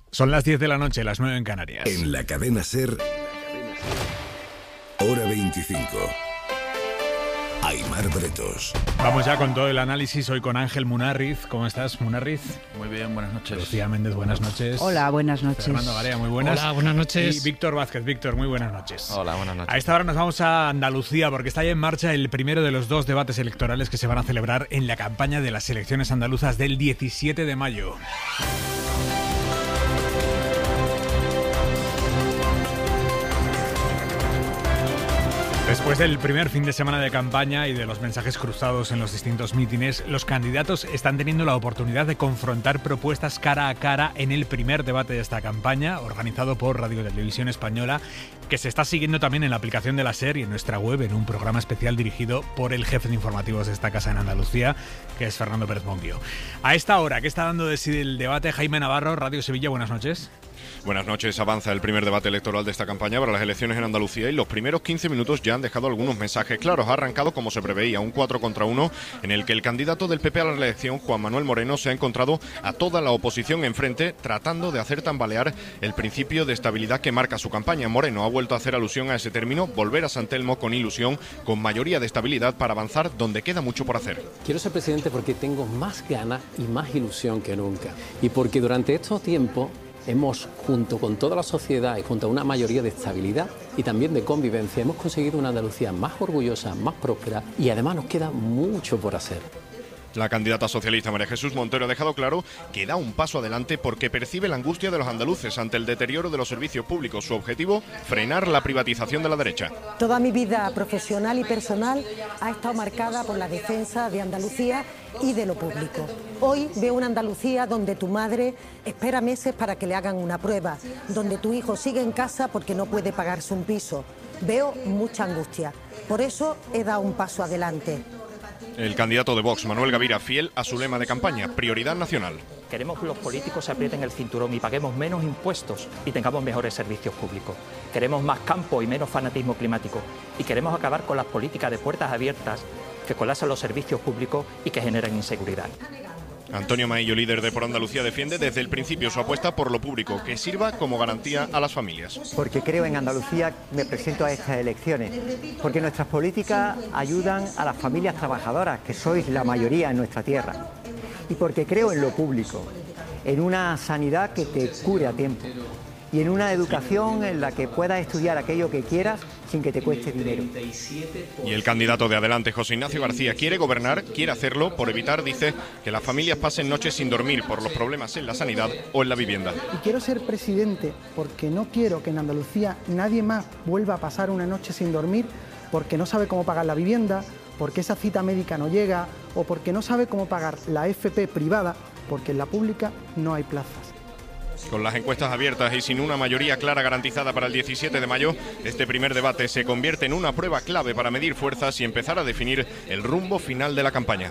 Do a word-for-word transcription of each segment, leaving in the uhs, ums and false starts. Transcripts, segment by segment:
Son las diez de la noche, las nueve en Canarias. En la cadena SER, hora veinticinco. Aimar Bretos. Vamos ya con todo el análisis, hoy con Ángel Munarriz. ¿Cómo estás, Munarriz? Muy bien, buenas noches. Lucía Méndez, buenas noches. Hola, buenas noches. Fernando Garea, muy buenas. Hola, buenas noches. Y Víctor Vázquez. Víctor, muy buenas noches. Hola, buenas noches. A esta hora nos vamos a Andalucía porque está ya en marcha el primero de los dos debates electorales que se van a celebrar en la campaña de las elecciones andaluzas del diecisiete de mayo. Después del primer fin de semana de campaña y de los mensajes cruzados en los distintos mítines, los candidatos están teniendo la oportunidad de confrontar propuestas cara a cara en el primer debate de esta campaña, organizado por Radio Televisión Española, que se está siguiendo también en la aplicación de la SER y en nuestra web, en un programa especial dirigido por el jefe de informativos de esta casa en Andalucía, que es Fernando Pérez Monguio. A esta hora, ¿qué está dando de sí el debate? Jaime Navarro, Radio Sevilla, buenas noches. Buenas noches. Avanza el primer debate electoral de esta campaña para las elecciones en Andalucía y los primeros quince minutos ya han dejado algunos mensajes claros. Ha arrancado, como se preveía, un cuatro contra uno en el que el candidato del P P a la elección, Juan Manuel Moreno, se ha encontrado a toda la oposición enfrente, tratando de hacer tambalear el principio de estabilidad que marca su campaña. Moreno ha vuelto a hacer alusión a ese término, volver a San Telmo con ilusión, con mayoría de estabilidad para avanzar donde queda mucho por hacer. Quiero ser presidente porque tengo más ganas y más ilusión que nunca. Y porque durante estos tiempos hemos, junto con toda la sociedad y junto a una mayoría de estabilidad y también de convivencia, hemos conseguido una Andalucía más orgullosa, más próspera y además nos queda mucho por hacer. La candidata socialista María Jesús Montero ha dejado claro que da un paso adelante porque percibe la angustia de los andaluces ante el deterioro de los servicios públicos. Su objetivo, frenar la privatización de la derecha. Toda mi vida profesional y personal ha estado marcada por la defensa de Andalucía y de lo público. Hoy veo una Andalucía donde tu madre espera meses para que le hagan una prueba, donde tu hijo sigue en casa porque no puede pagarse un piso. Veo mucha angustia. Por eso he dado un paso adelante. El candidato de Vox, Manuel Gavira, fiel a su lema de campaña, prioridad nacional. Queremos que los políticos se aprieten el cinturón y paguemos menos impuestos y tengamos mejores servicios públicos. Queremos más campo y menos fanatismo climático. Y queremos acabar con las políticas de puertas abiertas que colapsan los servicios públicos y que generan inseguridad. Antonio Maillo, líder de Por Andalucía, defiende desde el principio su apuesta por lo público, que sirva como garantía a las familias. Porque creo en Andalucía, me presento a estas elecciones, porque nuestras políticas ayudan a las familias trabajadoras, que sois la mayoría en nuestra tierra. Y porque creo en lo público, en una sanidad que te cure a tiempo y en una educación en la que puedas estudiar aquello que quieras sin que te cueste dinero. Y el candidato de Adelante, José Ignacio García, quiere gobernar, quiere hacerlo por evitar, dice, que las familias pasen noches sin dormir por los problemas en la sanidad o en la vivienda. Y quiero ser presidente porque no quiero que en Andalucía nadie más vuelva a pasar una noche sin dormir porque no sabe cómo pagar la vivienda, porque esa cita médica no llega o porque no sabe cómo pagar la F P privada, porque en la pública no hay plazas. Con las encuestas abiertas y sin una mayoría clara garantizada para el diecisiete de mayo, este primer debate se convierte en una prueba clave para medir fuerzas y empezar a definir el rumbo final de la campaña.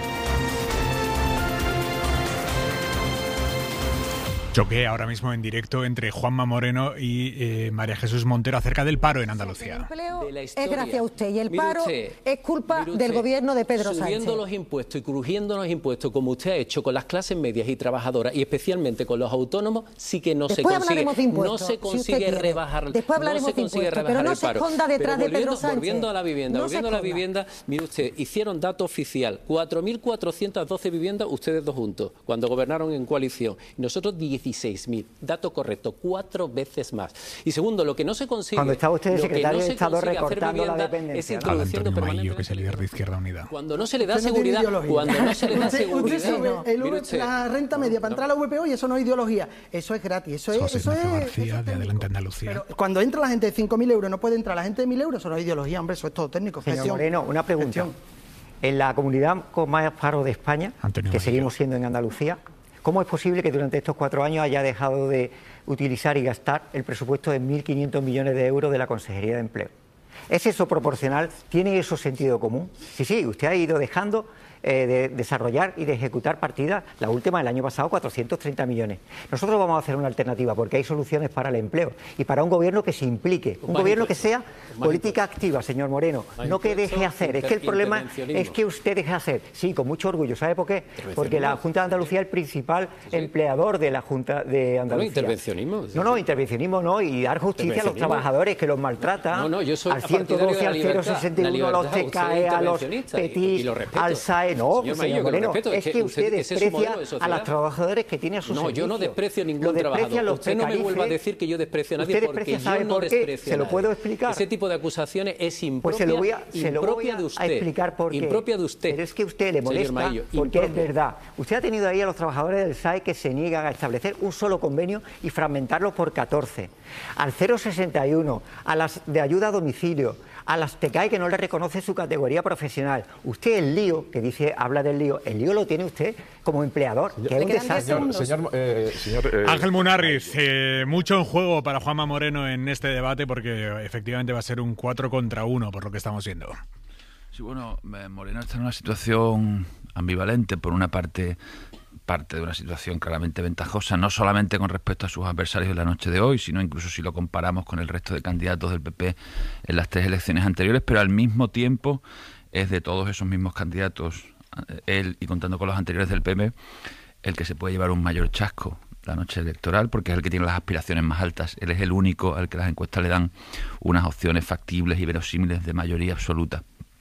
Choque ahora mismo en directo entre Juanma Moreno y eh, María Jesús Montero acerca del paro en Andalucía. El empleo es gracias a usted y el paro usted, es culpa usted, del gobierno de Pedro Sánchez. Subiendo los impuestos y crujiendo los impuestos como usted ha hecho con las clases medias y trabajadoras y especialmente con los autónomos, sí que no Después se consigue, de impuestos, no se consigue si rebajar, Después hablaremos no se consigue de impuestos, pero no se esconda detrás pero de Pedro volviendo, Sánchez. Volviendo a la vivienda, no volviendo a la vivienda, mire usted, hicieron dato oficial, cuatro mil cuatrocientas doce viviendas ustedes dos juntos, cuando gobernaron en coalición, y nosotros dieciséis mil. Dato correcto, cuatro veces más. Y segundo, lo que no se consigue... Cuando estaba usted de secretario no de Estado recortando vivienda, la dependencia. Es introduciendo Antonio Maillo, que es el líder de Izquierda Unida. Cuando no se le da seguridad... Cuando no se le da usted, seguridad... Usted sube el V, usted, la renta media para entrar a la V P O y eso no es ideología. Eso es gratis. Eso es... José eso Ignacio es, García, eso es de Adelante Andalucía. Pero cuando entra la gente de cinco mil euros no puede entrar la gente de mil euros, eso no es ideología, hombre, eso es todo técnico. Señor gestión, Moreno, una pregunta. Gestión. En la comunidad con más paro de España, Antonio que Maillo. seguimos siendo en Andalucía, ¿cómo es posible que durante estos cuatro años haya dejado de utilizar y gastar el presupuesto de mil quinientos millones de euros de la Consejería de Empleo? ¿Es eso proporcional? ¿Tiene eso sentido común? Sí, sí, usted ha ido dejando eh, de desarrollar y de ejecutar partidas, la última el año pasado cuatrocientos treinta millones. Nosotros vamos a hacer una alternativa porque hay soluciones para el empleo y para un gobierno que se implique, un gobierno que sea política activa, señor Moreno, no que deje hacer. Es que el problema es que usted deje hacer. Sí, con mucho orgullo. ¿Sabe por qué? Porque la Junta de Andalucía es el principal empleador de la Junta de Andalucía. Intervencionismo. No, no, intervencionismo no, y dar justicia a los trabajadores que los maltratan. No, no, yo soy al ciento doce, al cero sesenta y uno, a los T K E, a los Petit, al S A E. No, señor, señor Moreno, respeto, es que usted desprecia a los trabajadores que tiene a su no, servicio. yo no desprecio ningún trabajador. Usted no me vuelva a decir que yo desprecio a nadie porque yo no desprecio. ¿Se lo puedo explicar? Ese tipo de acusaciones es impropia, pues se lo voy a, se lo voy a, de usted. a explicar por qué. Impropia de usted. Pero es que usted le molesta Maillo, porque impropia. Es verdad. Usted ha tenido ahí a los trabajadores del S A E que se niegan a establecer un solo convenio y fragmentarlo por catorce. Al cero sesenta y uno, a las de ayuda a domicilio, a las T K E que no le reconoce su categoría profesional. Usted el lío, que dice, habla del lío, el lío lo tiene usted como empleador, que es un desastre. Señor, señor, eh, señor eh, Ángel Munarriz, eh, mucho en juego para Juanma Moreno en este debate porque efectivamente va a ser un cuatro contra uno por lo que estamos viendo. Sí, bueno, Moreno está en una situación ambivalente. Por una parte, parte de una situación claramente ventajosa, no solamente con respecto a sus adversarios de la noche de hoy, sino incluso si lo comparamos con el resto de candidatos del P P en las tres elecciones anteriores, pero al mismo tiempo es de todos esos mismos candidatos, él y contando con los anteriores del P P, el que se puede llevar un mayor chasco la noche electoral, porque es el que tiene las aspiraciones más altas. Él es el único al que las encuestas le dan unas opciones factibles y verosímiles de mayoría absoluta.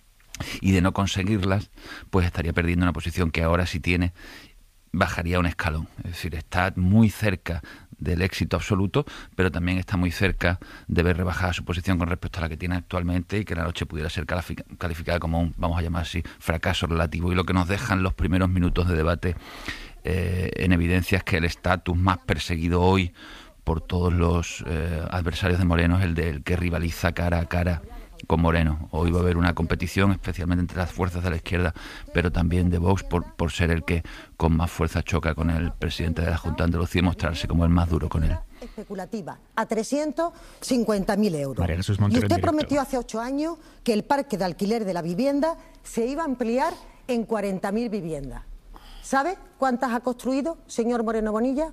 Y de no conseguirlas, pues estaría perdiendo una posición que ahora sí tiene, bajaría un escalón. Es decir, está muy cerca del éxito absoluto, pero también está muy cerca de ver rebajada su posición con respecto a la que tiene actualmente y que la noche pudiera ser calificada como un, vamos a llamar así, fracaso relativo. Y lo que nos dejan los primeros minutos de debate eh, en evidencia es que el estatus más perseguido hoy por todos los eh, adversarios de Moreno es el del que rivaliza cara a cara con Moreno. Hoy va a haber una competición especialmente entre las fuerzas de la izquierda, pero también de Vox, por, por ser el que con más fuerza choca con el presidente de la Junta de Andalucía y mostrarse como el más duro con él. Especulativa a trescientos cincuenta mil euros. María Jesús Y Montero usted prometió hace ocho años que el parque de alquiler de la vivienda se iba a ampliar en cuarenta mil viviendas. ¿Sabe cuántas ha construido, señor Moreno Bonilla?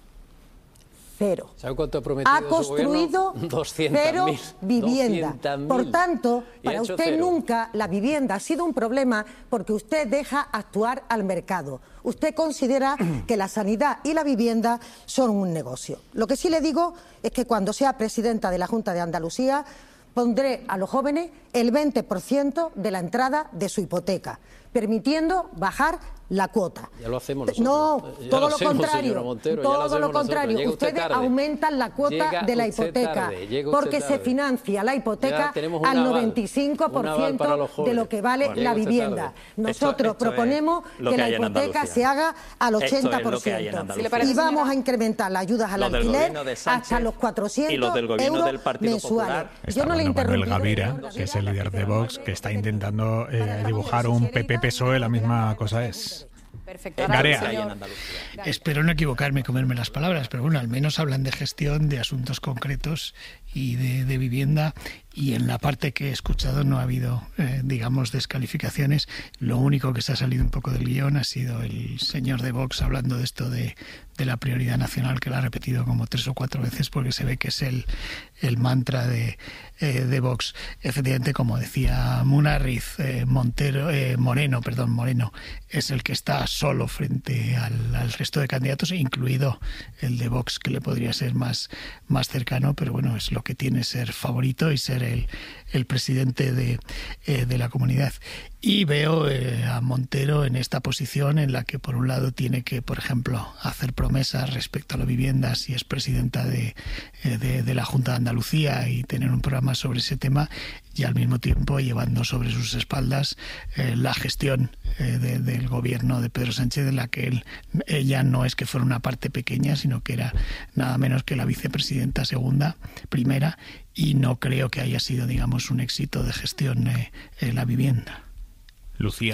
Cero. ¿Sabe cuánto ha prometido ha construido cero vivienda. Por tanto, para usted cero. Nunca la vivienda ha sido un problema porque usted deja actuar al mercado. Usted considera que la sanidad y la vivienda son un negocio. Lo que sí le digo es que cuando sea presidenta de la Junta de Andalucía pondré a los jóvenes el veinte por ciento de la entrada de su hipoteca, permitiendo bajar la cuota. Ya lo hacemos nosotros. No, ya todo lo, lo hacemos, contrario. Montero, todo lo contrario. Ustedes usted aumentan la cuota llega de la hipoteca tarde, porque se financia la hipoteca al noventa y cinco por ciento de lo que vale bueno, la vivienda. Nosotros esto, esto proponemos que, que la hipoteca se haga al ochenta por ciento. Es y vamos a incrementar las ayudas al alquiler hasta los cuatrocientos euros mensuales. Yo no le interrumpí. Manuel Gavira, que es el líder de Vox, que está intentando eh, dibujar un P P P S O E, la misma cosa es. Perfecto. Señor... Espero no equivocarme y comerme las palabras, pero bueno, al menos hablan de gestión, de asuntos concretos y de, de vivienda, y en la parte que he escuchado no ha habido, eh, digamos, descalificaciones. Lo único que se ha salido un poco del guión ha sido el señor de Vox hablando de esto de, de la prioridad nacional, que lo ha repetido como tres o cuatro veces porque se ve que es el, el mantra de, eh, de Vox. Efectivamente, como decía Munarriz, eh, Montero, eh, Moreno, perdón, Moreno, es el que está solo frente al, al resto de candidatos, incluido el de Vox, que le podría ser más, más cercano, pero bueno, es lo que tiene ser favorito y ser el, el presidente de, eh, de la comunidad. Y veo eh, a Montero en esta posición en la que por un lado tiene que, por ejemplo, hacer promesas respecto a la vivienda si es presidenta de, eh, de, de la Junta de Andalucía y tener un programa sobre ese tema, y al mismo tiempo llevando sobre sus espaldas eh, la gestión eh, de, del gobierno de Pedro Sánchez, de la que él, ella no es que fuera una parte pequeña, sino que era nada menos que la vicepresidenta segunda, primera, y no creo que haya sido, digamos, un éxito de gestión eh, eh, la vivienda. Lucía.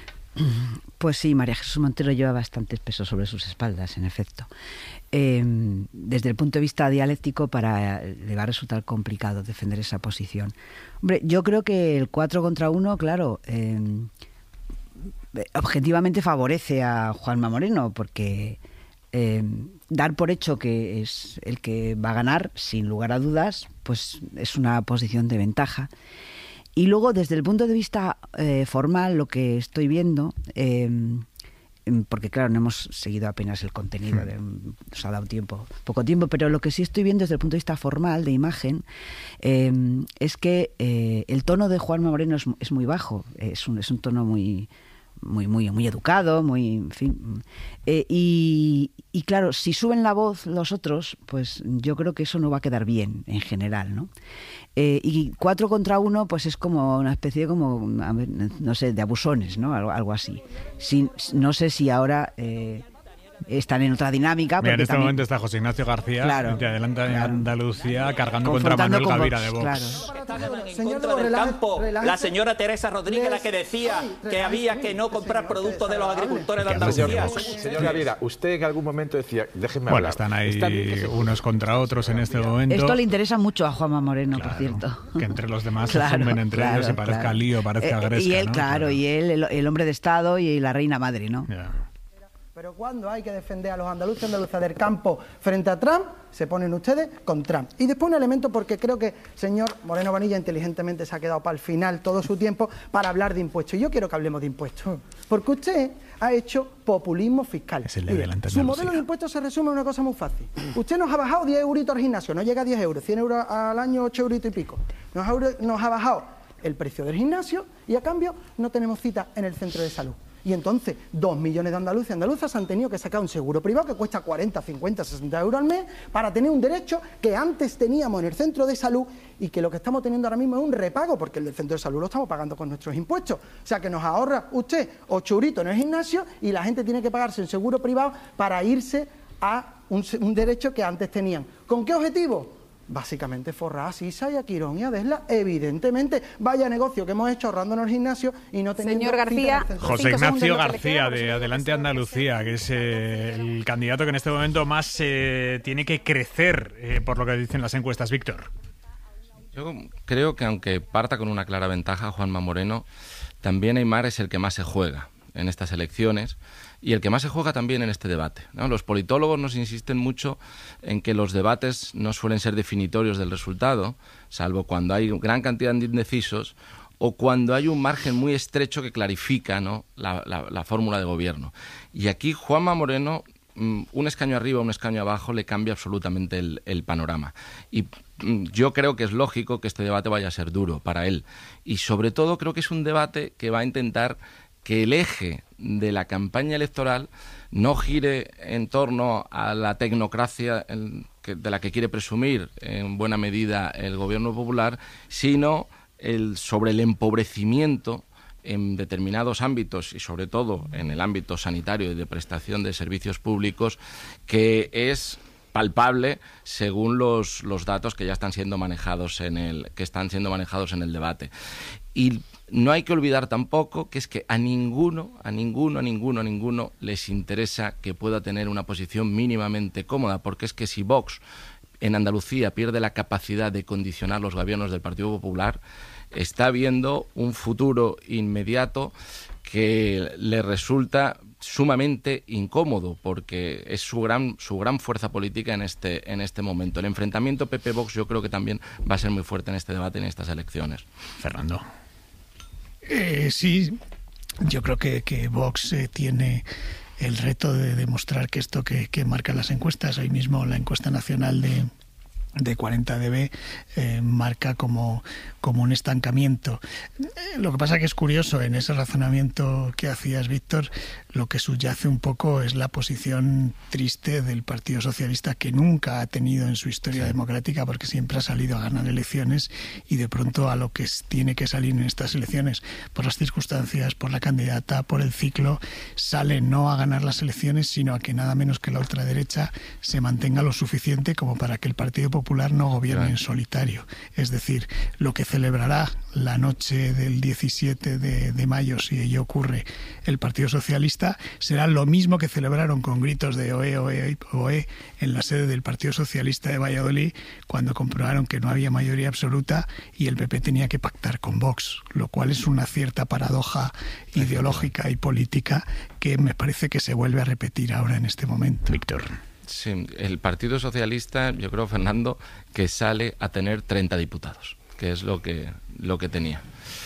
Pues sí, María Jesús Montero lleva bastantes pesos sobre sus espaldas, en efecto. Eh, desde el punto de vista dialéctico, para le va a resultar complicado defender esa posición. Hombre, yo creo que el cuatro contra uno, claro, eh, objetivamente favorece a Juanma Moreno, porque eh, dar por hecho que es el que va a ganar, sin lugar a dudas, pues es una posición de ventaja. Y luego, desde el punto de vista eh, formal, lo que estoy viendo, eh, porque claro, no hemos seguido apenas el contenido, de, nos ha dado tiempo, poco tiempo, pero lo que sí estoy viendo desde el punto de vista formal, de imagen, eh, es que eh, el tono de Juanma Moreno es, es muy bajo, es un, es un tono muy... muy muy muy educado, muy en fin, eh, y, y claro, si suben la voz los otros, pues yo creo que eso no va a quedar bien en general, ¿no? Eh, y cuatro contra uno, pues es como una especie de como, no sé, de abusones, ¿no? Algo, algo así. Sin, no sé si ahora eh, están en otra dinámica. Mira, en este también... momento está José Ignacio García, claro, de Adelante claro. Andalucía, cargando contra Manuel con Gavira Vox, de Vox. Claro. En contra del campo, la señora Teresa Rodríguez, la que decía que había que no comprar productos de los agricultores de Andalucía. Señor Gavira, usted en algún momento decía, déjenme bueno, hablar. están ahí unos contra otros en este momento. Esto le interesa mucho a Juanma Moreno, claro, por cierto. Que entre los demás claro, se zumben entre claro, ellos y parezca claro. lío, parezca eh, gresca, Y él, ¿no? claro, claro, y él, el, el hombre de Estado y la reina madre, ¿no? Yeah. Pero cuando hay que defender a los andaluces y andaluzas del campo frente a Trump, se ponen ustedes con Trump. Y después un elemento, porque creo que el señor Moreno Bonilla inteligentemente se ha quedado para el final todo su tiempo para hablar de impuestos. Y yo quiero que hablemos de impuestos, porque usted ha hecho populismo fiscal. Es el de Mire, Adelante su Andalucía. modelo de impuestos se resume en una cosa muy fácil. Usted nos ha bajado diez euritos al gimnasio, no llega a diez euros, cien euros al año, ocho euritos y pico. Nos ha, nos ha bajado el precio del gimnasio y a cambio no tenemos cita en el centro de salud. Y entonces, dos millones de andaluces y andaluzas han tenido que sacar un seguro privado que cuesta cuarenta, cincuenta, sesenta euros al mes para tener un derecho que antes teníamos en el centro de salud y que lo que estamos teniendo ahora mismo es un repago, porque el del centro de salud lo estamos pagando con nuestros impuestos. O sea que nos ahorra usted ocho euritos en el gimnasio y la gente tiene que pagarse un seguro privado para irse a un, un derecho que antes tenían. ¿Con qué objetivo? Básicamente forrar a Sisa y a Quirón y a Desla, evidentemente. Vaya negocio que hemos hecho ahorrándonos el gimnasio y no teniendo... Señor García, José Ignacio García, de Adelante Andalucía, que es eh, el candidato que en este momento más eh, tiene que crecer, eh, por lo que dicen las encuestas. Víctor. Yo creo que aunque parta con una clara ventaja Juanma Moreno, también Aimar es el que más se juega en estas elecciones y el que más se juega también en este debate, ¿no? Los politólogos nos insisten mucho en que los debates no suelen ser definitorios del resultado, salvo cuando hay gran cantidad de indecisos o cuando hay un margen muy estrecho que clarifica, ¿no?, la, la, la fórmula de gobierno. Y aquí Juanma Moreno, un escaño arriba, un escaño abajo, le cambia absolutamente el, el panorama. Y yo creo que es lógico que este debate vaya a ser duro para él. Y sobre todo creo que es un debate que va a intentar que el eje de la campaña electoral no gire en torno a la tecnocracia de la que quiere presumir en buena medida el gobierno popular, sino el, sobre el empobrecimiento en determinados ámbitos y sobre todo en el ámbito sanitario y de prestación de servicios públicos, que es palpable según los, los datos que ya están siendo manejados en el que están siendo manejados en el debate. Y no hay que olvidar tampoco que es que a ninguno, a ninguno, a ninguno, a ninguno les interesa que pueda tener una posición mínimamente cómoda, porque es que si Vox en Andalucía pierde la capacidad de condicionar los gobiernos del Partido Popular, está viendo un futuro inmediato que le resulta sumamente incómodo, porque es su gran su gran fuerza política en este en este momento. El enfrentamiento P P-Vox yo creo que también va a ser muy fuerte en este debate, en estas elecciones. Fernando. Eh, sí, yo creo que, que Vox eh, tiene el reto de demostrar que esto que, que marcan las encuestas, hoy mismo la encuesta nacional de de cuarenta D B eh, marca como, como un estancamiento. Eh, lo que pasa que es curioso, en ese razonamiento que hacías, Víctor, lo que subyace un poco es la posición triste del Partido Socialista, que nunca ha tenido en su historia sí. democrática, porque siempre ha salido a ganar elecciones y de pronto a lo que tiene que salir en estas elecciones, por las circunstancias, por la candidata, por el ciclo, sale no a ganar las elecciones, sino a que nada menos que la ultraderecha se mantenga lo suficiente como para que el Partido Popular Popular no gobierna claro. en solitario. Es decir, lo que celebrará la noche del diecisiete de mayo, si ello ocurre, el Partido Socialista, será lo mismo que celebraron con gritos de oe, oe, oe en la sede del Partido Socialista de Valladolid, cuando comprobaron que no había mayoría absoluta y el P P tenía que pactar con Vox, lo cual es una cierta paradoja ideológica y política que me parece que se vuelve a repetir ahora en este momento. Víctor. Sí, el Partido Socialista, yo creo, Fernando, que sale a tener treinta diputados, que es lo que lo que tenía.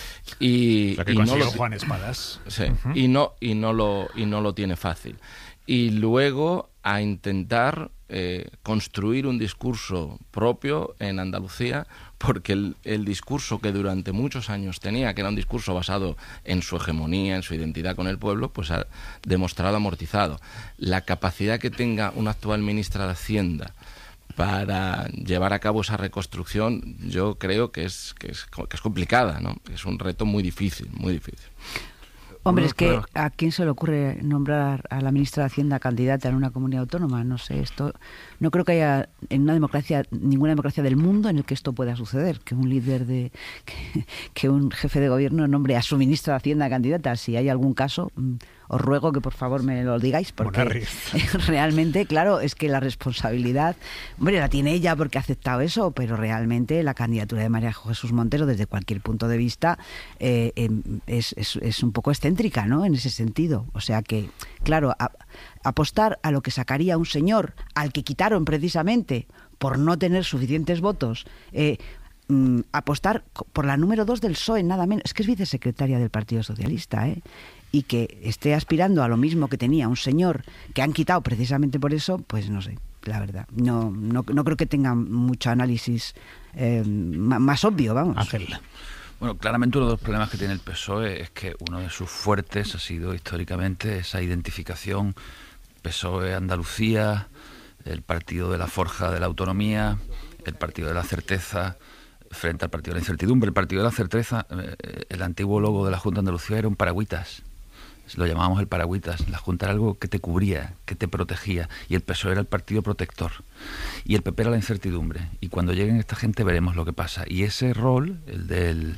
Y, lo que y consiguió no lo, Juan Espadas. Sí, uh-huh. y no y no lo y no lo tiene fácil. Y luego a intentar eh, construir un discurso propio en Andalucía, porque el, el discurso que durante muchos años tenía, que era un discurso basado en su hegemonía, en su identidad con el pueblo, pues ha demostrado amortizado. La capacidad que tenga una actual ministra de Hacienda para llevar a cabo esa reconstrucción, yo creo que es, que es, que es complicada, ¿no? Es un reto muy difícil, muy difícil. Hombre, es que ¿a quién se le ocurre nombrar a la ministra de Hacienda candidata en una comunidad autónoma? No sé, esto no creo que haya en una democracia, ninguna democracia del mundo en el que esto pueda suceder, que un líder de, que, que un jefe de gobierno nombre a su ministra de Hacienda candidata. Si hay algún caso, os ruego que por favor me lo digáis, porque realmente, claro, es que la responsabilidad, hombre, la tiene ella porque ha aceptado eso, pero realmente la candidatura de María Jesús Montero, desde cualquier punto de vista, eh, eh, es, es, es un poco excéntrica, ¿no? En ese sentido. O sea que, claro, a, apostar a lo que sacaría un señor al que quitaron precisamente por no tener suficientes votos, eh, mm, apostar por la número dos del P S O E, nada menos, es que es vicesecretaria del Partido Socialista, ¿eh? Y que esté aspirando a lo mismo que tenía un señor que han quitado precisamente por eso, pues no sé, la verdad. No, no, no creo que tenga mucho análisis eh, más obvio, vamos. Ángel. Bueno, claramente uno de los problemas que tiene el P S O E es que uno de sus fuertes ha sido históricamente esa identificación P S O E Andalucía, el partido de la forja de la autonomía, el partido de la certeza frente al partido de la incertidumbre. El partido de la certeza, el antiguo logo de la Junta de Andalucía era un paragüitas. Lo llamábamos el paragüitas. La Junta era algo que te cubría, que te protegía, y el P S O E era el partido protector y el P P era la incertidumbre. Y cuando lleguen esta gente veremos lo que pasa. Y ese rol, el del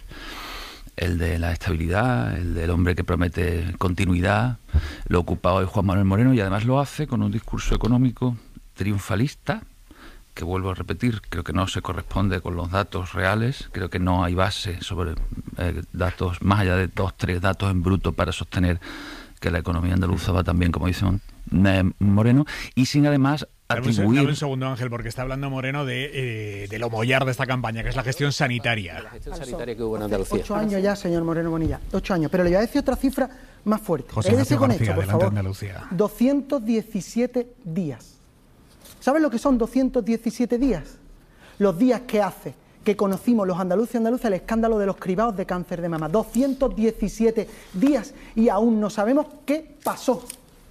el de la estabilidad, el del hombre que promete continuidad, lo ocupa hoy Juan Manuel Moreno, y además lo hace con un discurso económico triunfalista, que vuelvo a repetir, creo que no se corresponde con los datos reales, creo que no hay base sobre eh, datos, más allá de dos, tres datos en bruto para sostener que la economía andaluza va tan bien como dice eh, Moreno, y sin además atribuir... Dame un, dame un segundo, Ángel, porque está hablando Moreno de, eh, de lo mollar de esta campaña, que es la gestión sanitaria. La gestión sanitaria que hubo en Andalucía. Ocho años ya, señor Moreno Bonilla, ocho años, pero le voy a decir otra cifra más fuerte. José Ignacio con García, esto, por adelante, favor. Andalucía. doscientos diecisiete días. ¿Saben lo que son doscientos diecisiete días? Los días que hace que conocimos los andaluces y andaluzas el escándalo de los cribados de cáncer de mama. doscientos diecisiete días y aún no sabemos qué pasó.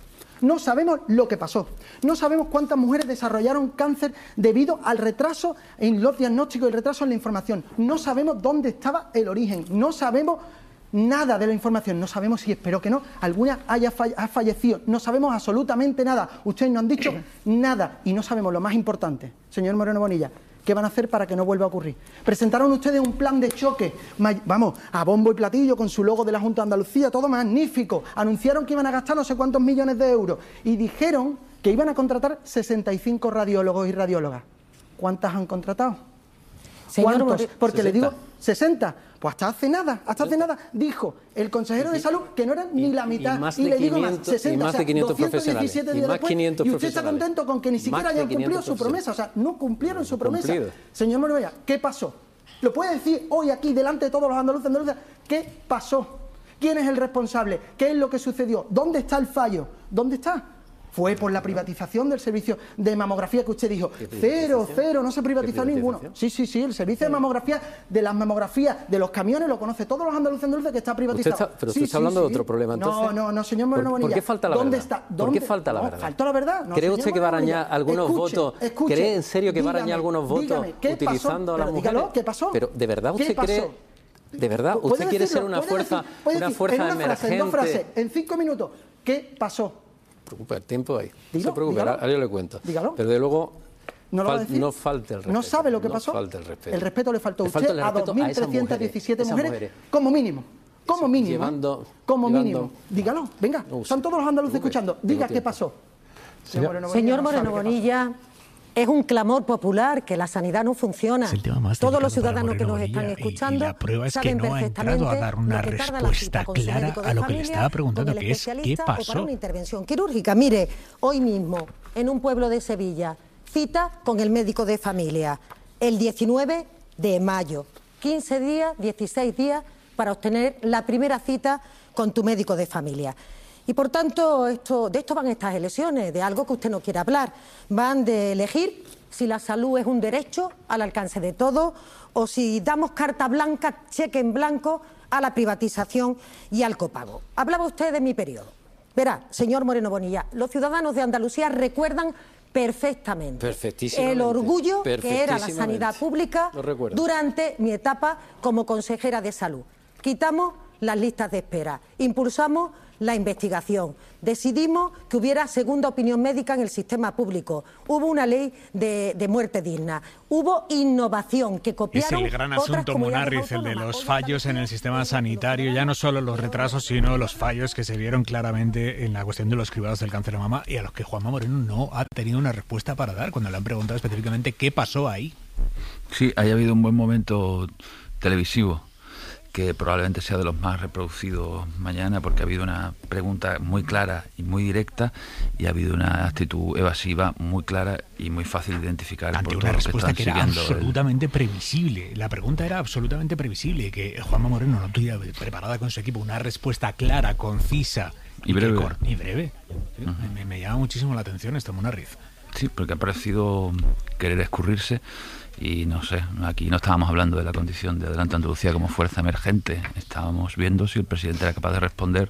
No sabemos lo que pasó. No sabemos cuántas mujeres desarrollaron cáncer debido al retraso en los diagnósticos y el retraso en la información. No sabemos dónde estaba el origen. No sabemos nada de la información. No sabemos si, espero que no, alguna haya fall- ha fallecido. No sabemos absolutamente nada. Ustedes no han dicho nada. Y no sabemos lo más importante, señor Moreno Bonilla, ¿qué van a hacer para que no vuelva a ocurrir? Presentaron ustedes un plan de choque, vamos, a bombo y platillo, con su logo de la Junta de Andalucía, todo magnífico. Anunciaron que iban a gastar no sé cuántos millones de euros y dijeron que iban a contratar sesenta y cinco radiólogos y radiólogas. ¿Cuántas han contratado? Señor ¿Cuántos? Porque sesenta. le digo, sesenta. Pues hasta hace nada, hasta hace nada, dijo el consejero de salud que no eran ni la mitad. Y más Y de le digo más, quinientos, sesenta, y más o sea, de quinientos doscientos diecisiete profesionales. días Y más después, quinientos y usted está profesionales. contento con que ni siquiera Más de hayan cumplido quinientos su promesa. O sea, no cumplieron su promesa. Cumplido. Señor Moreno, ¿qué pasó? ¿Lo puede decir hoy aquí, delante de todos los andaluces y andaluzas? ¿Qué pasó? ¿Quién es el responsable? ¿Qué es lo que sucedió? ¿Dónde está el fallo? ¿Dónde está? Fue por la privatización del servicio de mamografía que usted dijo. Cero, cero, no se privatizó ninguno. Sí, sí, sí, el servicio de mamografía, de las mamografías, de los camiones, lo conoce todos los andaluces andaluces que está privatizado. Usted está, pero sí, usted está sí, hablando sí. de otro problema, entonces. No, no, no, señor Moreno ¿Por, Bonilla. ¿Por qué falta la ¿Dónde verdad? está? ¿Por qué falta la no, verdad? ¿Faltó la verdad? No, ¿Cree señor usted que va a Moreno arañar Bonilla. algunos Escuche, votos? escuche, ¿Cree en serio que va a arañar dígame, algunos votos dígame, ¿qué utilizando pasó? a las Pero mujeres? dígalo, ¿qué pasó? Pero ¿de verdad ¿Qué usted cree? pasó? ¿De verdad ¿Puede usted quiere decirlo? ser una ¿Puede fuerza, decir? ¿Puede una decir? fuerza en una emergente? frase, en dos frases, en cinco minutos, ¿qué pasó? No se preocupe, el tiempo ahí. No Dígalo, se preocupe, dígalo. ahora yo le cuento. Dígalo. Pero de luego, ¿No lo va a decir? No falta el respeto. ¿No sabe lo que no pasó? Falta el respeto. El respeto le faltó a Le usted falta el a respeto dos mil trescientas diecisiete a esas mujeres, mujeres. como mínimo. Como mínimo. Llevando, ¿eh? Como llevando, mínimo. Dígalo, venga. No, Están todos los andaluces tengo que- escuchando. Diga tengo qué tiempo. pasó. Señor Moreno Moreno, Señor no Moreno sabe qué Bonilla, es un clamor popular que la sanidad no funciona. Es el tema más Todos delicado los ciudadanos para que nos Moreno están Bonilla, y- escuchando y la prueba es que saben no ha entrado a perfectamente dar una lo que tarda la respuesta cita con su clara médico de a lo que le familia, estaba preguntando, con el que es, ¿qué especialista o para pasó? una intervención quirúrgica. Mire, hoy mismo, en un pueblo de Sevilla, cita con el médico de familia, el diecinueve de mayo. quince días, dieciséis días para obtener la primera cita con tu médico de familia. Y por tanto, esto, de esto van estas elecciones, de algo que usted no quiere hablar. Van de elegir si la salud es un derecho al alcance de todos o si damos carta blanca, cheque en blanco a la privatización y al copago. Hablaba usted de mi periodo. Verá, señor Moreno Bonilla, los ciudadanos de Andalucía recuerdan perfectamente el orgullo que era la sanidad pública durante mi etapa como consejera de salud. Quitamos las listas de espera, impulsamos la investigación, decidimos que hubiera segunda opinión médica en el sistema público, hubo una ley de, de muerte digna, hubo innovación que Es copiaron el gran otras asunto, comunidades Munarriz, el de autónomas. los fallos en el sistema sanitario, ya no solo los retrasos, sino los fallos que se vieron claramente en la cuestión de los cribados del cáncer de mama y a los que Juanma Moreno no ha tenido una respuesta para dar cuando le han preguntado específicamente qué pasó ahí. Sí, haya habido un buen momento televisivo, que probablemente sea de los más reproducidos mañana, porque ha habido una pregunta muy clara y muy directa y ha habido una actitud evasiva muy clara y muy fácil de identificar Ante por una todos los que respuesta están que era siguiendo el- absolutamente previsible. La pregunta era absolutamente previsible, que Juanma Moreno no tuviera preparada con su equipo una respuesta clara, concisa Y breve. que cor- y breve. Sí, Ujú. me, me llama muchísimo la atención esto, Munarriz. Sí, porque ha parecido querer escurrirse y no sé, aquí no estábamos hablando de la condición de Adelante Andalucía como fuerza emergente, estábamos viendo si el presidente era capaz de responder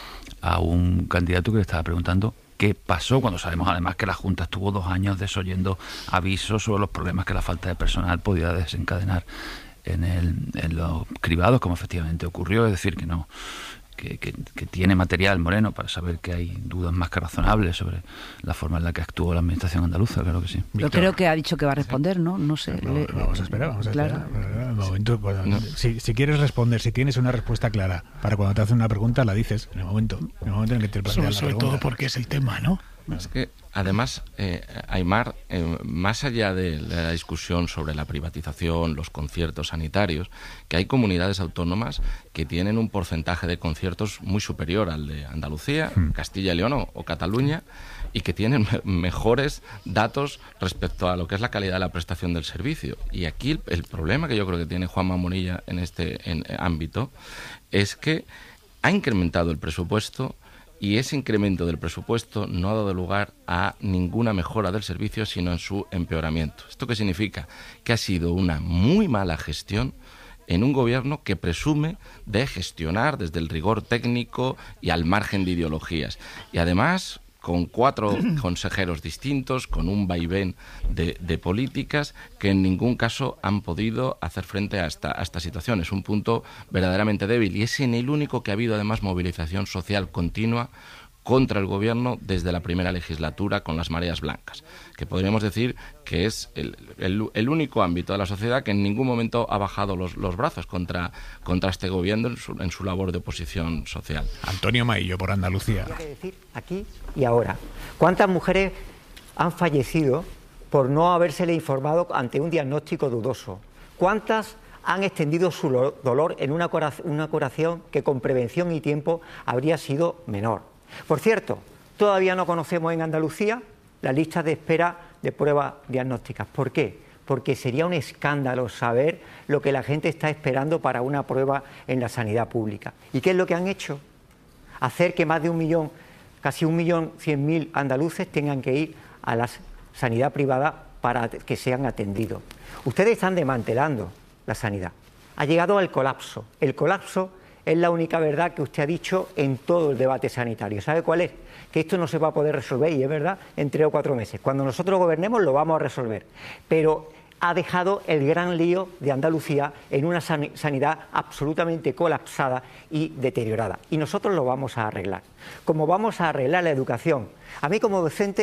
a un candidato que le estaba preguntando qué pasó, cuando sabemos además que la Junta estuvo dos años desoyendo avisos sobre los problemas que la falta de personal podía desencadenar en, el, en los cribados, como efectivamente ocurrió, es decir, que no Que, que, que tiene material Moreno para saber que hay dudas más que razonables sobre la forma en la que actuó la administración andaluza, claro que sí. Yo creo que ha dicho que va a responder, ¿no? No sé. No, le- vamos a esperar, vamos a claro. esperar. Un momento, cuando- No. si, si quieres responder, si tienes una respuesta clara para cuando te hacen una pregunta, la dices en el momento, en el momento en que te plantean Sobre, la sobre pregunta. todo porque es el tema, ¿no? Es que, además, eh, Aymar, eh, más allá de la discusión sobre la privatización, los conciertos sanitarios, que hay comunidades autónomas que tienen un porcentaje de conciertos muy superior al de Andalucía, Hmm. Castilla y León o, o Cataluña, y que tienen me- mejores datos respecto a lo que es la calidad de la prestación del servicio. Y aquí el, el problema que yo creo que tiene Juanma Morilla en este en, eh, ámbito es que ha incrementado el presupuesto, y ese incremento del presupuesto no ha dado lugar a ninguna mejora del servicio, sino en su empeoramiento. ¿Esto qué significa? Que ha sido una muy mala gestión en un gobierno que presume de gestionar desde el rigor técnico y al margen de ideologías. Y además, con cuatro consejeros distintos, con un vaivén de, de políticas que en ningún caso han podido hacer frente a esta, a esta situación. Es un punto verdaderamente débil y es en el único que ha habido además movilización social continua contra el gobierno desde la primera legislatura con las mareas blancas, que podríamos decir que es el, el, el único ámbito de la sociedad que en ningún momento ha bajado los, los brazos contra, contra este gobierno en su, en su labor de oposición social. Antonio Maillo, por Andalucía. Hay que decir aquí y ahora. ¿Cuántas mujeres han fallecido por no habérsele informado ante un diagnóstico dudoso? ¿Cuántas han extendido su lo- dolor en una, cura- una curación que con prevención y tiempo habría sido menor? Por cierto, todavía no conocemos en Andalucía la lista de espera de pruebas diagnósticas. ¿Por qué? Porque sería un escándalo saber lo que la gente está esperando para una prueba en la sanidad pública. ¿Y qué es lo que han hecho? Hacer que más de un millón, casi un millón cien mil andaluces tengan que ir a la sanidad privada para que sean atendidos. Ustedes están desmantelando la sanidad. Ha llegado al colapso. El colapso es la única verdad que usted ha dicho en todo el debate sanitario. ¿Sabe cuál es? Que esto no se va a poder resolver, y es verdad, en tres o cuatro meses. Cuando nosotros gobernemos lo vamos a resolver. Pero ha dejado el gran lío de Andalucía en una san- sanidad absolutamente colapsada y deteriorada. Y nosotros lo vamos a arreglar. Como vamos a arreglar la educación. A mí como docente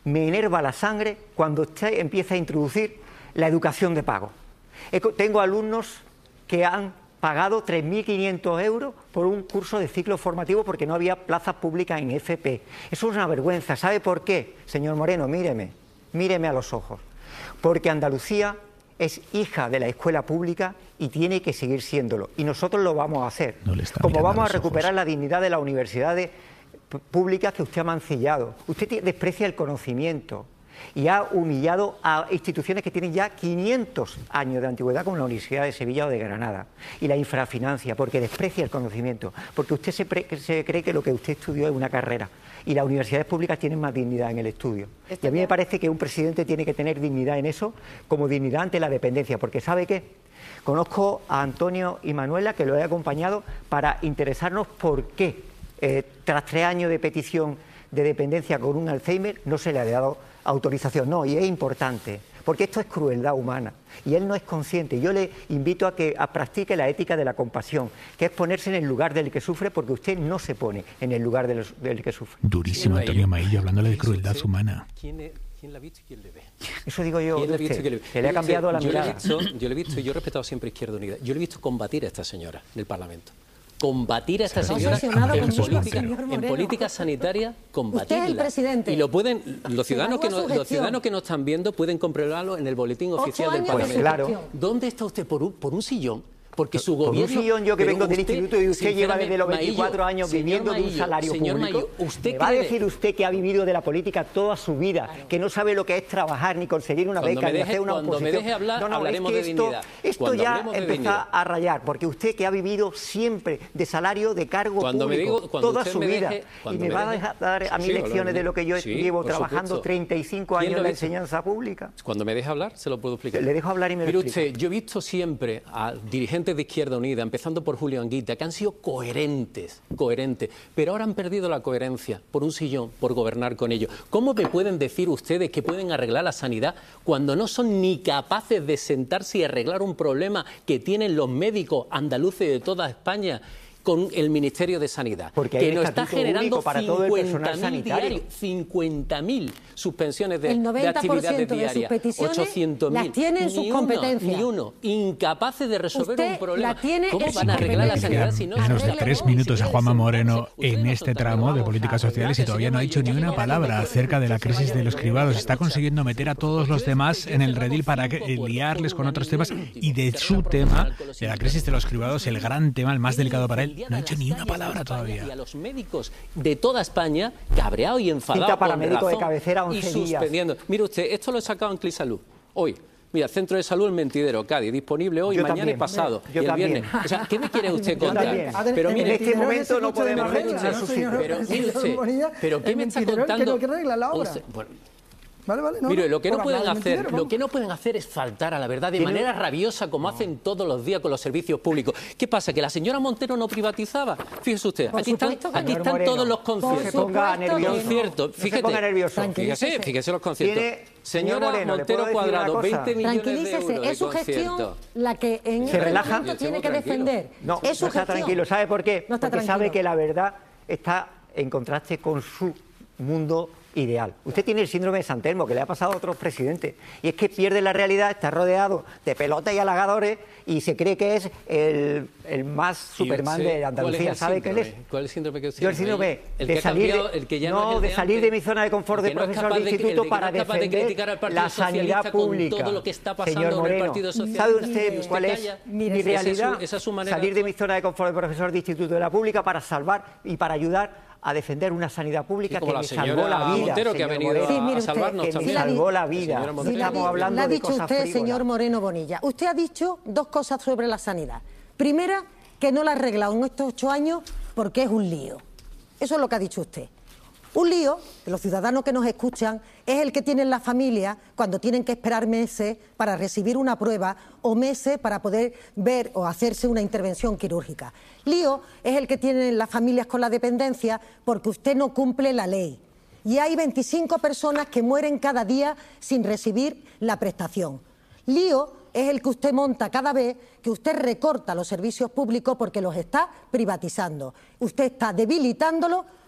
me enerva la sangre cuando usted empieza a introducir la educación de pago. Tengo alumnos que han pagado tres mil quinientos euros por un curso de ciclo formativo porque no había plazas públicas en F P. Eso es una vergüenza. ¿Sabe por qué? Señor Moreno, míreme, míreme a los ojos. Porque Andalucía es hija de la escuela pública y tiene que seguir siéndolo. Y nosotros lo vamos a hacer. No Como vamos a, a recuperar ojos. la dignidad de las universidades públicas que usted ha mancillado. Usted desprecia el conocimiento y ha humillado a instituciones que tienen ya quinientos años de antigüedad, como la Universidad de Sevilla o de Granada, y la infrafinancia, porque desprecia el conocimiento, porque usted se, pre se cree que lo que usted estudió es una carrera, y las universidades públicas tienen más dignidad en el estudio. Y a mí me parece que un presidente tiene que tener dignidad en eso, como dignidad ante la dependencia, porque ¿sabe qué? Conozco a Antonio y Manuela, que lo he acompañado para interesarnos por qué, eh, tras tres años de petición de dependencia con un Alzheimer, no se le ha dado autorización. No, y es importante, porque esto es crueldad humana y él no es consciente. Yo le invito a que a practique la ética de la compasión, que es ponerse en el lugar del que sufre, porque usted no se pone en el lugar del, del que sufre. Durísimo Antonio Maillo, hablándole de crueldad humana. ¿Quién, es, ¿Quién la ha visto y quién le ve? Eso digo yo, de usted, que le, que le ha cambiado la yo mirada. Le he visto, yo le he visto, y yo he respetado siempre Izquierda Unida, yo le he visto combatir a esta señora en el Parlamento. Combatir a esta señora en política, en política sanitaria, combatirla. Usted es el presidente. Y lo pueden, los ciudadanos que no, los ciudadanos que nos están viendo pueden comprobarlo en el boletín oficial del Parlamento. Pues claro. ¿Dónde está usted por un, por un sillón? Porque su por gobierno... un sillón, yo que vengo del instituto y usted lleva desde los veinticuatro años viviendo de un salario público. Maillo, ¿usted ¿Me va a decir usted que ha vivido de la política toda su vida, claro, que no sabe lo que es trabajar ni conseguir una cuando beca deje, ni hacer una cuando oposición? Me deje hablar, no, no, hablaremos es que de esto, dignidad. Esto Cuando ya empieza a rayar, porque usted que ha vivido siempre de salario de cargo cuando público me digo, cuando toda su me vida deje, y me, me va a dar a mí sí, lecciones de lo que yo sí, llevo trabajando supuesto. treinta y cinco años en la enseñanza pública. Cuando me deje hablar, se lo puedo explicar. Le dejo hablar y me lo explica. Mire usted, yo he visto siempre a dirigentes de Izquierda Unida, empezando por Julio Anguita, que han sido coherentes, coherentes, pero ahora han perdido la coherencia por un sillón, por gobernar con ellos. ¿Cómo me pueden decir ustedes que pueden arreglar la sanidad cuando no son ni capaces de sentarse y arreglar un problema que tienen los médicos andaluces de toda España con el Ministerio de Sanidad, porque que nos está generando para todo el personal sanitario, cincuenta mil suspensiones de, el de actividades diarias, de sus peticiones ochocientos mil, las tiene en sus competencias. Ni uno, incapaces de resolver Usted un problema. La tiene ¿Cómo van a arreglar la sanidad si no? Menos de tres minutos a Juanma Moreno en este tramo de políticas sociales y todavía no ha dicho ni una palabra acerca de la crisis de los cribados. Está consiguiendo meter a todos los demás en el redil para liarles con otros temas y de su tema, de la crisis de los cribados, el gran tema, el más delicado para él, no ha dicho ni una palabra. Todavía. Y a los médicos de toda España, cabreados y enfadados para médico de cabecera once y suspendiendo. Días. Mire usted, esto lo he sacado en Clisalud hoy. Mira, Centro de Salud El Mentidero, Cádiz, disponible hoy, yo mañana también. y pasado. Yo y el también. viernes. O sea, ¿qué me quiere usted contar? Pero mire, en este momento no podemos renunciar a su sitio. Pero mire usted, ¿pero qué me está contando? Que regla la obra. Bueno, Vale, vale, no, Mire, lo que no pueden hacer, mentidero, lo que no pueden hacer es faltar a la verdad de manera rabiosa como no. hacen todos los días con los servicios públicos. ¿Qué pasa? ¿Que la señora Montero no privatizaba? Fíjese usted, Por aquí están, aquí están Moreno, todos los conciertos. No se ponga nervioso. Conciertos. Fíjate, no se ponga nervioso. Fíjese, fíjese los conciertos. Tiene, señora Moreno, Montero Cuadrado, veinte millones de euros Tranquilícese, es su gestión la que en se relaja. tiene que defender. No, es su no está gestión. tranquilo. ¿Sabe por qué? No está Porque tranquilo. sabe que la verdad está en contraste con su mundo ideal. Usted tiene el síndrome de San Telmo, que le ha pasado a otros presidentes, y es que pierde la realidad, está rodeado de pelotas y halagadores y se cree que es el, el más Superman de Andalucía. ¿Sabe qué es? ¿Cuál es el síndrome que usted Yo el síndrome el de que salir, cambiado, el que ya no, no, es el de, de salir antes, de mi zona de confort de no profesor de, de instituto de, para no es defender al la sanidad pública. Con todo lo que está pasando Señor Moreno, en el Partido Socialista. ¿sabe usted cuál es mi realidad? Esa es su, esa es su manera salir de mi zona de confort de profesor de instituto de la pública para salvar y para ayudar a defender una sanidad pública que me salvó la vida. Montero, que ha venido a, sí, mire a salvarnos usted, también. Que me salvó la vida. Sí, Estamos la, hablando la ha de dicho cosas usted, frívolas. señor Moreno Bonilla. Usted ha dicho dos cosas sobre la sanidad. Primera, que no la ha arreglado en estos ocho años porque es un lío. Eso es lo que ha dicho usted. Un lío, que los ciudadanos que nos escuchan, es el que tienen las familias cuando tienen que esperar meses para recibir una prueba o meses para poder ver o hacerse una intervención quirúrgica. Lío es el que tienen las familias con la dependencia porque usted no cumple la ley. Y hay veinticinco personas que mueren cada día sin recibir la prestación. Lío es el que usted monta cada vez que usted recorta los servicios públicos porque los está privatizando. Usted está debilitándolo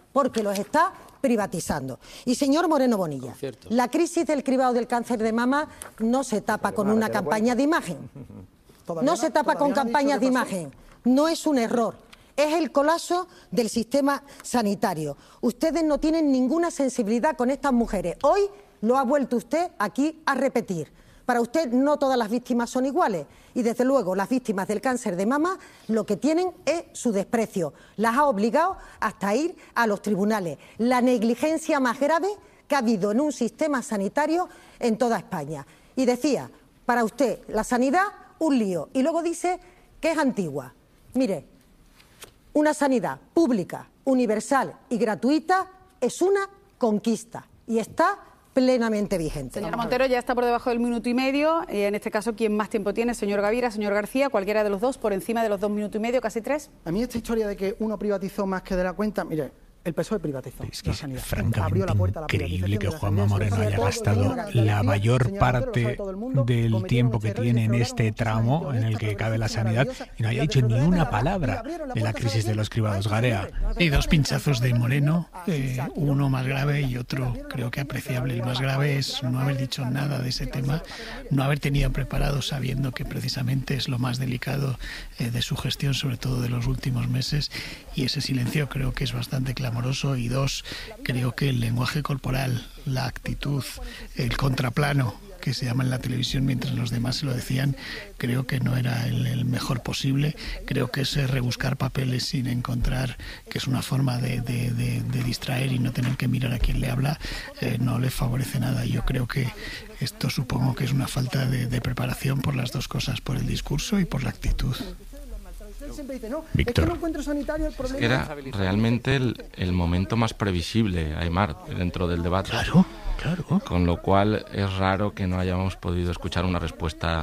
porque los está privatizando. Y señor Moreno Bonilla, la crisis del cribado del cáncer de mama no se tapa con una campaña de imagen. No se tapa con campañas de imagen. No es un error. Es el colapso del sistema sanitario. Ustedes no tienen ninguna sensibilidad con estas mujeres. Hoy lo ha vuelto usted aquí a repetir. Para usted no todas las víctimas son iguales y desde luego las víctimas del cáncer de mama lo que tienen es su desprecio. Las ha obligado hasta ir a los tribunales. La negligencia más grave que ha habido en un sistema sanitario en toda España. Y decía, para usted la sanidad un lío y luego dice que es antigua. Mire, una sanidad pública, universal y gratuita es una conquista y está plenamente vigente. Señora Montero, ya está por debajo del minuto y medio. Y en este caso, ¿quién más tiempo tiene? Señor Gavira, señor García, cualquiera de los dos, por encima de los dos minutos y medio, casi tres. A mí esta historia de que uno privatizó más que de la cuenta, mire, el P S O E privatizó es que la sanidad. Es francamente increíble que Juanma Moreno haya gastado la mayor parte del tiempo que tiene en este tramo en el que cabe la sanidad y no haya dicho ni una palabra de la crisis de los cribados. Garea. Y dos pinchazos de Moreno, eh, uno más grave y otro creo que apreciable. El más grave es no haber dicho nada de ese tema, no haber tenido preparado sabiendo que precisamente es lo más delicado eh, de su gestión, sobre todo de los últimos meses, y ese silencio creo que es bastante claro. Amoroso. Y dos, creo que el lenguaje corporal, la actitud, el contraplano que se llama en la televisión mientras los demás se lo decían, creo que no era el, el mejor posible. Creo que ese rebuscar papeles sin encontrar, que es una forma de, de, de, de distraer y no tener que mirar a quien le habla, eh, no le favorece nada. Yo creo que esto supongo que es una falta de, de preparación por las dos cosas, por el discurso y por la actitud. Víctor. Es que era realmente el, el momento más previsible, Aimar, dentro del debate. Claro, claro. Con lo cual es raro que no hayamos podido escuchar una respuesta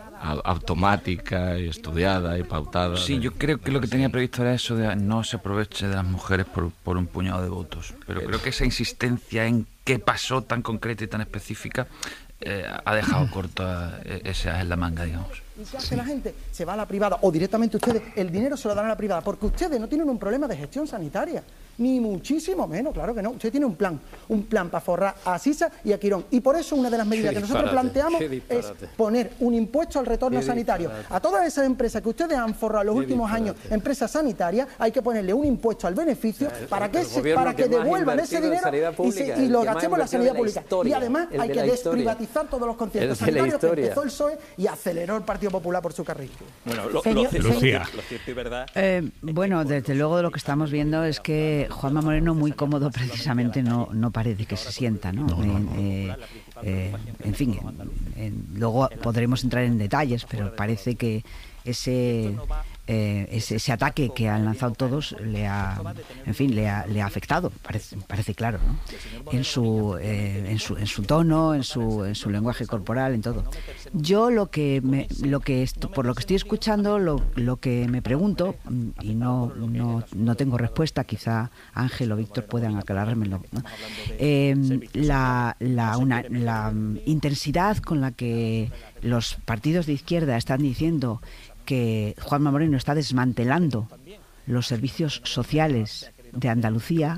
automática y estudiada y pautada. Sí, yo creo que lo que tenía previsto era eso de no se aproveche de las mujeres por, por un puñado de votos. Pero creo que esa insistencia en qué pasó tan concreta y tan específica eh, ha dejado corta ese as en la manga, digamos. ¿Y qué hace la gente? Se va a la privada o directamente ustedes, el dinero se lo dan a la privada, porque ustedes no tienen un problema de gestión sanitaria, ni muchísimo menos, claro que no. Usted tiene un plan, un plan para forrar a Sisa y a Quirón. Y por eso una de las medidas que nosotros planteamos es poner un impuesto al retorno sanitario. A todas esas empresas que ustedes han forrado en los últimos años, empresas sanitarias, hay que ponerle un impuesto al beneficio para que, se, para que devuelvan ese dinero y, se, y lo gastemos en la sanidad pública. Y además hay que desprivatizar todos los conciertos sanitarios que empezó el P S O E y aceleró el Partido Popular por su carril. Bueno, lo, Señor, lo, Lucía. Lo cierto y verdad. Eh, bueno, desde luego lo que estamos viendo es que Juanma Moreno muy cómodo precisamente no, no parece que se sienta, ¿no? no, no, no. Eh, eh, en fin, en, en, luego podremos entrar en detalles, pero parece que ese... Eh, ese, ese ataque que han lanzado todos le ha, en fin, le ha, le ha afectado, parece, parece claro, ¿no? En su, eh, en su, en su tono, en su, en su lenguaje corporal, en todo. Yo lo que, me, lo que esto, por lo que estoy escuchando, lo, lo que me pregunto y no, no, no tengo respuesta, quizá Ángel o Víctor puedan aclarármelo, ¿no? Eh, la, la, una, la intensidad con la que los partidos de izquierda están diciendo que Juanma Moreno está desmantelando los servicios sociales de Andalucía,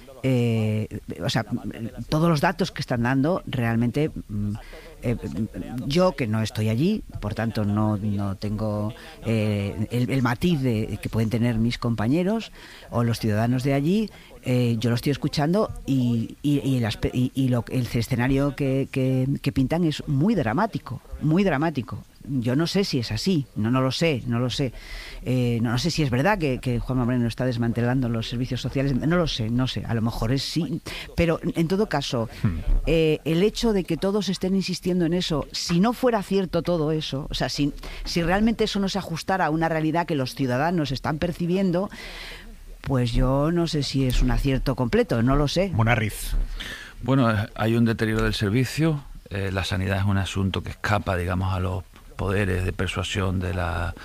eh, o sea, todos los datos que están dando realmente, eh, yo que no estoy allí, por tanto no, no tengo eh, el, el matiz de, que pueden tener mis compañeros o los ciudadanos de allí. Eh, yo lo estoy escuchando y, y, y, el, y, y lo, el escenario que, que, que pintan es muy dramático, muy dramático. Yo no sé si es así, no, no lo sé, no lo sé. Eh, no, no sé si es verdad que, que Juanma Moreno está desmantelando los servicios sociales, no lo sé, no sé, a lo mejor es sí. Pero en todo caso, eh, el hecho de que todos estén insistiendo en eso, si no fuera cierto todo eso, o sea, si, si realmente eso no se ajustara a una realidad que los ciudadanos están percibiendo, pues yo no sé si es un acierto completo, no lo sé. Munarriz. Bueno, hay un deterioro del servicio, eh, la sanidad es un asunto que escapa, digamos, a los poderes de persuasión de la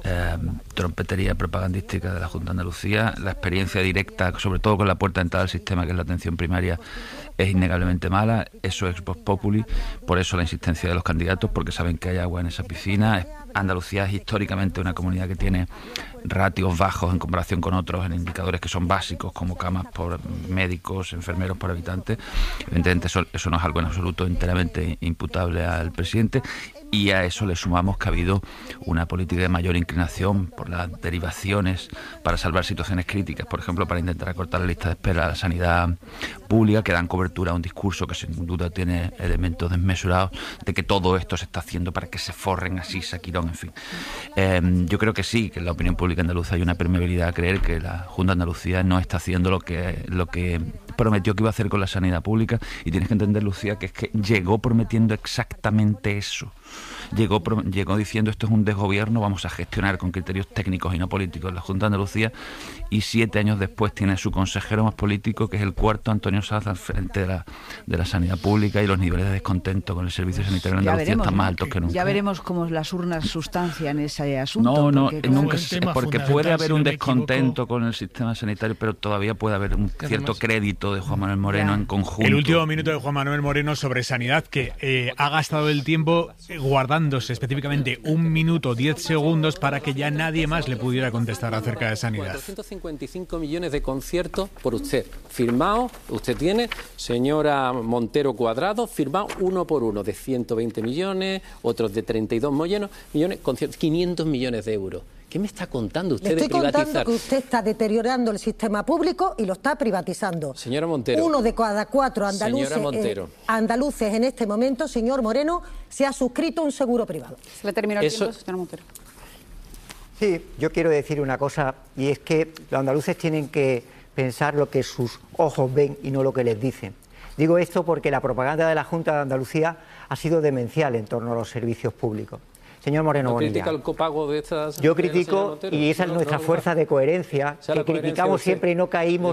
eh, trompetería propagandística de la Junta de Andalucía. La experiencia directa, sobre todo con la puerta de entrada al sistema, que es la atención primaria, es innegablemente mala. Eso es post populi, por eso la insistencia de los candidatos, porque saben que hay agua en esa piscina. Andalucía es históricamente una comunidad que tiene ratios bajos en comparación con otros en indicadores que son básicos, como camas por médicos, enfermeros por habitantes. Evidentemente eso, eso no es algo en absoluto enteramente imputable al presidente, y a eso le sumamos que ha habido una política de mayor inclinación por las derivaciones para salvar situaciones críticas, por ejemplo, para intentar acortar la lista de espera a la sanidad pública, que dan cobertura a un discurso que sin duda tiene elementos desmesurados de que todo esto se está haciendo para que se forren así, saquirón, en fin. Eh, yo creo que sí, que en la opinión pública andaluza hay una permeabilidad a creer que la Junta de Andalucía no está haciendo lo que, lo que prometió que iba a hacer con la sanidad pública, y tienes que entender, Lucía, que es que llegó prometiendo exactamente eso. Llegó, llegó diciendo esto es un desgobierno, vamos a gestionar con criterios técnicos y no políticos la Junta de Andalucía, y siete años después tiene su consejero más político, que es el cuarto, Antonio Sanz, al frente de la, de la sanidad pública, y los niveles de descontento con el servicio sanitario en Andalucía veremos, están más altos que nunca. Ya veremos cómo las urnas sustancian ese asunto. No, no, porque, nunca, porque puede haber si un no descontento con el sistema sanitario, pero todavía puede haber un cierto crédito de Juan Manuel Moreno ya. en conjunto. El último minuto de Juan Manuel Moreno sobre sanidad, que eh, ha gastado el tiempo guardándose específicamente un minuto diez segundos para que ya nadie más le pudiera contestar acerca de sanidad. cuatrocientos cincuenta y cinco millones de conciertos por usted, firmado, usted tiene, señora Montero Cuadrado, firmado uno por uno, de ciento veinte millones, otros de treinta y dos millones, millones conciertos, quinientos millones de euros. ¿Qué me está contando usted Le estoy de privatizar? contando que usted está deteriorando el sistema público y lo está privatizando. Señora Montero. Uno de cada cuatro andaluces, Montero. Eh, andaluces en este momento, señor Moreno, se ha suscrito a un seguro privado. Se le terminó el Eso... tiempo, señora Montero. Sí, yo quiero decir una cosa, y es que los andaluces tienen que pensar lo que sus ojos ven y no lo que les dicen. Digo esto porque la propaganda de la Junta de Andalucía ha sido demencial en torno a los servicios públicos. Señor Moreno ¿No Bonilla, critica el copago de estas? yo critico, y esa es nuestra fuerza de coherencia, que criticamos siempre y no caímos